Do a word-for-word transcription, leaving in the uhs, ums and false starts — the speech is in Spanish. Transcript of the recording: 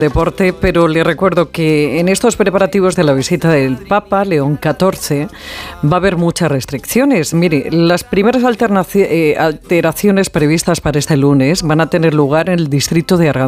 Deporte, pero le recuerdo que en estos preparativos de la visita del Papa León catorce va a haber muchas restricciones. Mire, las primeras alternaci- eh, alteraciones previstas para este lunes van a tener lugar en el distrito de Arganzuela.